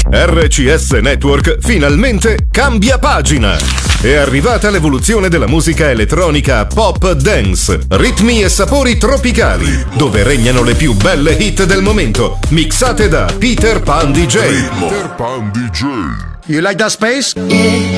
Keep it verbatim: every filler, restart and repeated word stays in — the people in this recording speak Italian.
R C S Network finalmente cambia pagina. È arrivata l'evoluzione della musica elettronica pop dance, ritmi e sapori tropicali, dove regnano le più belle hit del momento, mixate da Peter Pan D J. Peter Pan D J. You like that space? Yeah.